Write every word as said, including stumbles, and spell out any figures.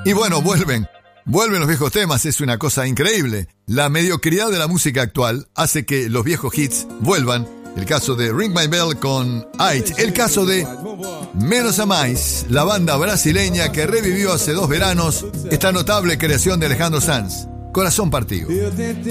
Y bueno, vuelven. Vuelven los viejos temas, es una cosa increíble. La mediocridad de la música actual hace que los viejos hits vuelvan. El caso de Ring My Bell con Ait. El caso de Menos Amáis, la banda brasileña que revivió hace dos veranos esta notable creación de Alejandro Sanz, Corazón Partido. Eu tentei